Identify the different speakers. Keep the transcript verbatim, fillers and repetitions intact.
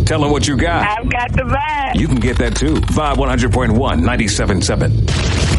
Speaker 1: Tell them what you got.
Speaker 2: I've got the vibe.
Speaker 1: You can get that too. Vibe one hundred point one, ninety-seven point seven.